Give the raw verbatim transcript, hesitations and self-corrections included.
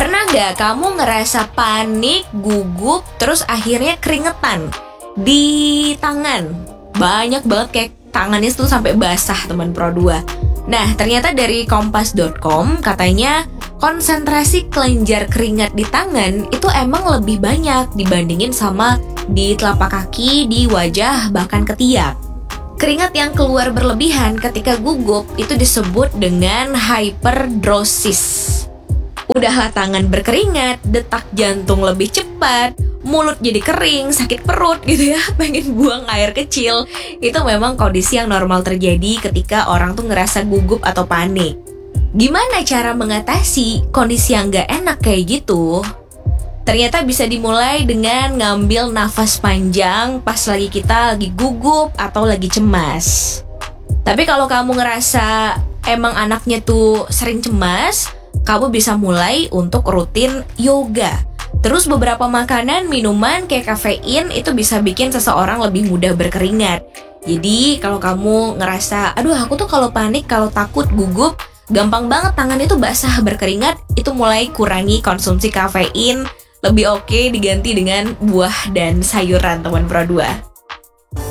Pernah gak kamu ngerasa panik, gugup, terus akhirnya keringetan di tangan? Banyak banget kayak tangannya tuh sampai basah teman Pro dua. Nah, ternyata dari kompas dot com katanya konsentrasi kelenjar keringat di tangan itu emang lebih banyak dibandingin sama di telapak kaki, di wajah, bahkan ketiak. Keringat yang keluar berlebihan ketika gugup itu disebut dengan hyperdrosis. Udahlah tangan berkeringat, detak jantung lebih cepat, mulut jadi kering, sakit perut gitu ya, pengen buang air kecil. Itu memang kondisi yang normal terjadi ketika orang tuh ngerasa gugup atau panik. Gimana cara mengatasi kondisi yang gak enak kayak gitu? Ternyata bisa dimulai dengan ngambil nafas panjang pas lagi kita lagi gugup atau lagi cemas. Tapi kalau kamu ngerasa emang anaknya tuh sering cemas, kamu bisa mulai untuk rutin yoga. Terus beberapa makanan, minuman kayak kafein itu bisa bikin seseorang lebih mudah berkeringat. Jadi kalau kamu ngerasa, aduh aku tuh kalau panik, kalau takut, gugup, gampang banget tangan itu basah berkeringat, itu mulai kurangi konsumsi kafein. Lebih oke diganti dengan buah dan sayuran teman Pro dua.